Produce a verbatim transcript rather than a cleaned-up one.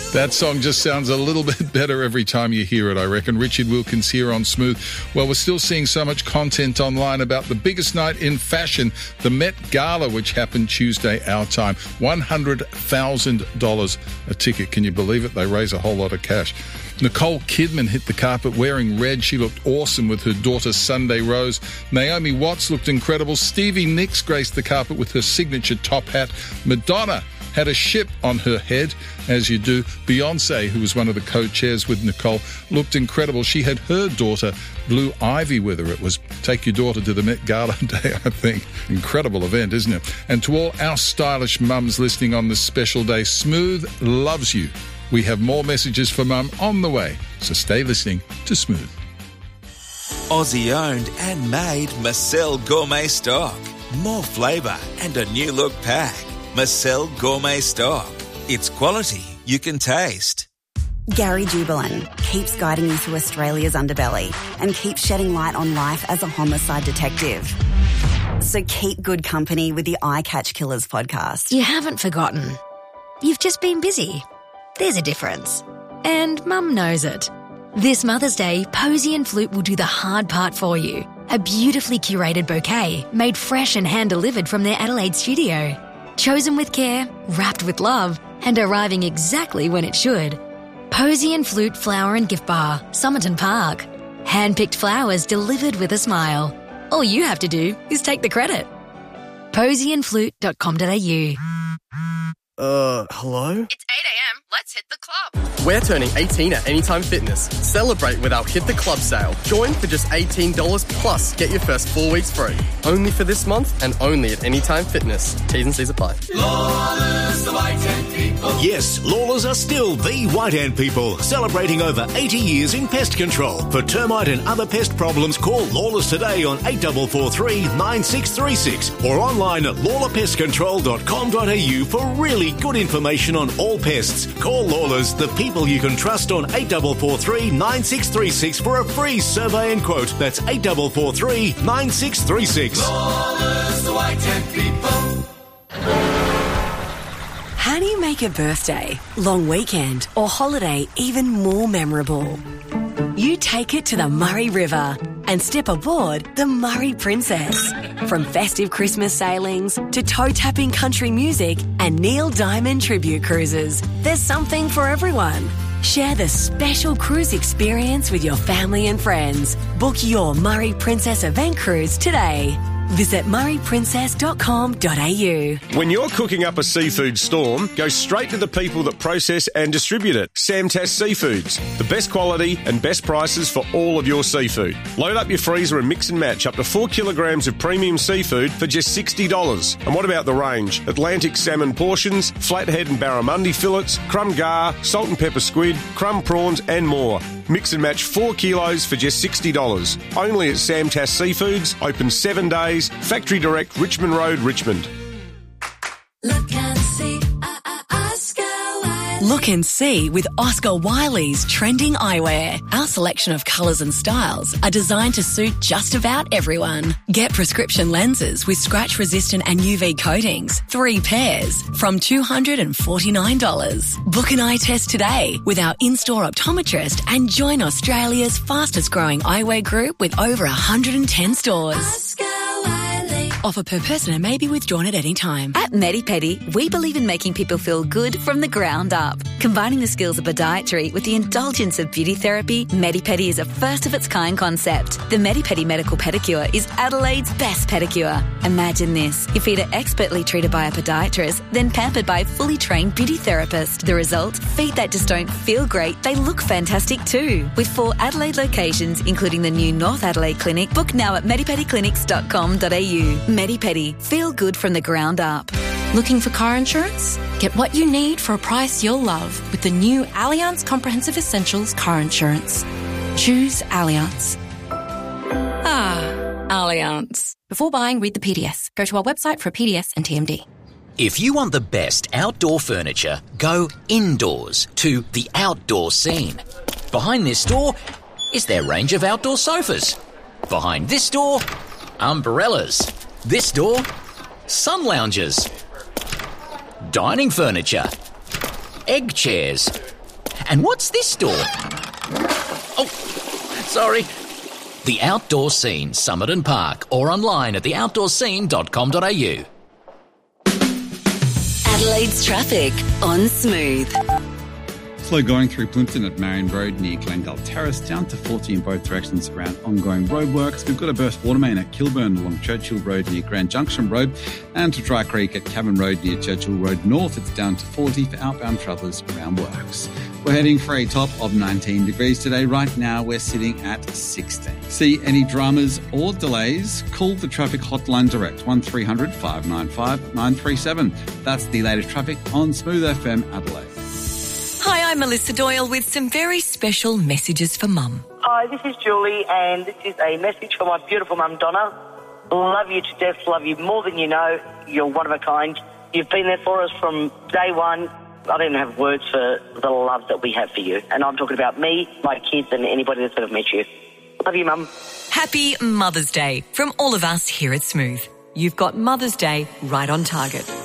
That song just sounds a little bit better every time you hear it, I reckon. Richard Wilkins here on Smooth. Well, we're still seeing so much content online about the biggest night in fashion, the Met Gala, which happened Tuesday our time. one hundred thousand dollars a ticket. Can you believe it? They raise a whole lot of cash. Nicole Kidman hit the carpet wearing red. She looked awesome with her daughter Sunday Rose. Naomi Watts looked incredible. Stevie Nicks graced the carpet with her signature top hat. Madonna had a ship on her head, as you do. Beyonce, who was one of the co-chairs with Nicole, looked incredible. She had her daughter, Blue Ivy, with her. It was Take Your Daughter to the Met Gala Day, I think. Incredible event, isn't it? And to all our stylish mums listening on this special day, Smooth loves you. We have more messages for Mum on the way, so stay listening to Smooth. Aussie owned and made Marcel Gourmet Stock. More flavour and a new look pack. Marcel Gourmet Stock. It's quality you can taste. Gary Jubelin keeps guiding you through Australia's underbelly and keeps shedding light on life as a homicide detective. So keep good company with the Eye Catch Killers podcast. You haven't forgotten. You've just been busy. There's a difference. And Mum knows it. This Mother's Day, Posy and Flute will do the hard part for you. A beautifully curated bouquet made fresh and hand-delivered from their Adelaide studio. Chosen with care, wrapped with love, and arriving exactly when it should. Posy and Flute Flower and Gift Bar, Somerton Park. Hand-picked flowers delivered with a smile. All you have to do is take the credit. posy and flute dot com dot a u. Uh, hello? It's eight a.m. Let's hit the club. We're turning eighteen at Anytime Fitness. Celebrate with our Hit the Club sale. Join for just eighteen dollars plus get your first four weeks free. Only for this month and only at Anytime Fitness. T's and C's apply. Lawlers, the White Ant People. Yes, Lawlers are still the White Ant People, celebrating over eighty years in pest control. For termite and other pest problems, call Lawlers today on eight four four three, nine six three six or online at lawler pest control dot com dot a u for really good information on all pests. Call Lawlers, the people you can trust, on eight four four three, nine six three six for a free survey and quote. That's eight four four three, nine six three six. Lawlers, the White Ant People. How do you make a birthday, long weekend or holiday even more memorable? You take it to the Murray River and step aboard the Murray Princess. From festive Christmas sailings to toe-tapping country music and Neil Diamond tribute cruises, there's something for everyone. Share the special cruise experience with your family and friends. Book your Murray Princess event cruise today. Visit murray princess dot com dot a u. When you're cooking up a seafood storm, go straight to the people that process and distribute it. Samtas Seafoods. The best quality and best prices for all of your seafood. Load up your freezer and mix and match up to four kilograms of premium seafood for just sixty dollars. And what about the range? Atlantic salmon portions, flathead and barramundi fillets, crumb gar, salt and pepper squid, crumb prawns and more. Mix and match four kilos for just sixty dollars. Only at Samtas Seafoods, open seven days, Factory Direct, Richmond Road, Richmond. Look and see, uh, uh, Oscar Wiley. Look and see with Oscar Wiley's trending eyewear. Our selection of colours and styles are designed to suit just about everyone. Get prescription lenses with scratch-resistant and U V coatings, three pairs, from two hundred forty-nine dollars. Book an eye test today with our in-store optometrist and join Australia's fastest-growing eyewear group with over one hundred ten stores. Oscar Wiley. Offer per person and may be withdrawn at any time. At MediPedi, we believe in making people feel good from the ground up. Combining the skills of podiatry with the indulgence of beauty therapy, MediPedi is a first-of-its-kind concept. The MediPedi Medical Pedicure is Adelaide's best pedicure. Imagine this. Your feet are expertly treated by a podiatrist, then pampered by a fully trained beauty therapist. The result? Feet that just don't feel great, they look fantastic too. With four Adelaide locations, including the new North Adelaide Clinic, book now at medipedi clinics dot com dot a u. MediPedi. Feel good from the ground up. Looking for car insurance? Get what you need for a price you'll love with the new Allianz Comprehensive Essentials car insurance. Choose Allianz. Ah, Allianz. Before buying, read the P D S. Go to our website for a P D S and T M D. If you want the best outdoor furniture, go indoors to the Outdoor Scene. Behind this door is their range of outdoor sofas. Behind this door, umbrellas. This door, sun loungers. Dining furniture. Egg chairs. And what's this door? Oh, sorry. The Outdoor Scene, Somerton Park, or online at the outdoor scene dot com dot a u. Adelaide's traffic on Smooth. Slow going through Plimpton at Marion Road near Glendale Terrace, down to forty in both directions around ongoing roadworks. We've got a burst water main at Kilburn along Churchill Road near Grand Junction Road, and to Dry Creek at Cabin Road near Churchill Road North. It's down to forty for outbound travellers around works. We're heading for a top of nineteen degrees today. Right now we're sitting at sixteen. See any dramas or delays? Call the traffic hotline direct, one three hundred, five nine five, nine three seven. That's the latest traffic on Smooth F M Adelaide. Hi, I'm Melissa Doyle with some very special messages for Mum. Hi, this is Julie, and this is a message for my beautiful mum, Donna. Love you to death, love you more than you know. You're one of a kind. You've been there for us from day one. I don't even have words for the love that we have for you. And I'm talking about me, my kids, and anybody that's ever met you. Love you, Mum. Happy Mother's Day from all of us here at Smooth. You've got Mother's Day right on target.